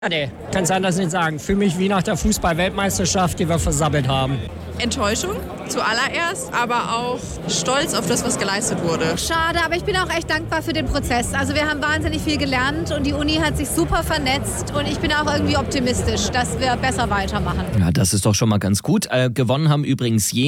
Ja, nee, kann es anders nicht sagen. Für mich wie nach der Fußball-Weltmeisterschaft, die wir versammelt haben. Enttäuschung zuallererst, aber auch stolz auf das, was geleistet wurde. Schade, aber ich bin auch echt dankbar für den Prozess. Also wir haben wahnsinnig viel gelernt und die Uni hat sich super vernetzt und ich bin auch irgendwie optimistisch, dass wir besser weitermachen. Ja, das ist doch schon mal ganz gut. Gewonnen haben übrigens